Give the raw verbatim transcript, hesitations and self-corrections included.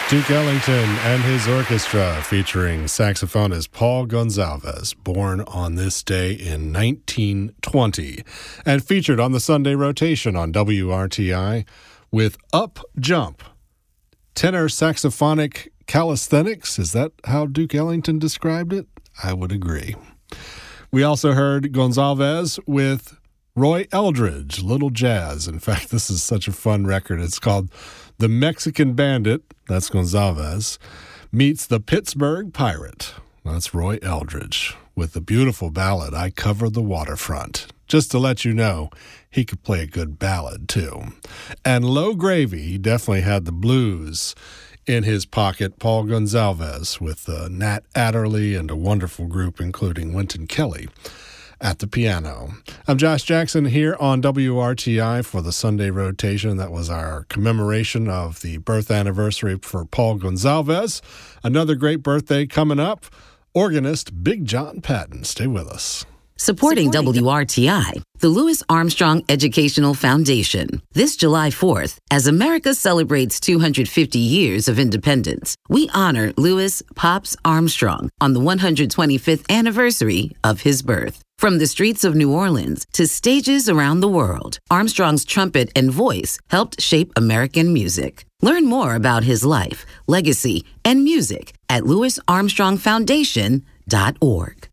Duke Ellington and his orchestra featuring saxophonist Paul Gonsalves, born on this day in nineteen twenty, and featured on the Sunday rotation on W R T I with Up Jump. Tenor saxophonic calisthenics, is that how Duke Ellington described it? I would agree. We also heard Gonsalves with Roy Eldridge, Little Jazz. In fact, this is such a fun record. It's called The Mexican Bandit, that's Gonsalves, meets the Pittsburgh Pirate. That's Roy Eldridge with the beautiful ballad, I Cover the Waterfront. Just to let you know, he could play a good ballad, too. And Low Gravy, he definitely had the blues in his pocket. Paul Gonsalves with uh, Nat Adderley and a wonderful group, including Wynton Kelly at the piano. I'm Josh Jackson here on W R T I for the Sunday rotation. That was our commemoration of the birth anniversary for Paul Gonsalves. Another great birthday coming up. Organist Big John Patton. Stay with us. Supporting, Supporting W R T I, the Louis Armstrong Educational Foundation. This July fourth, as America celebrates two hundred fifty years of independence, we honor Louis Pops Armstrong on the one hundred twenty-fifth anniversary of his birth. From the streets of New Orleans to stages around the world, Armstrong's trumpet and voice helped shape American music. Learn more about his life, legacy, and music at louis armstrong foundation dot org.